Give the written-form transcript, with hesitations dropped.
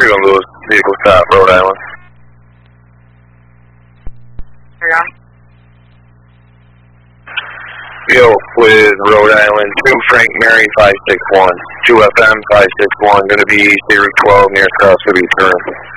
True on Lewis, vehicle stop, Rhode Island. Yeah. Yo, with Rhode Island, 2 Frank Mary 561, 2 FM 561, going to be east Route 12 near Cross City Turn.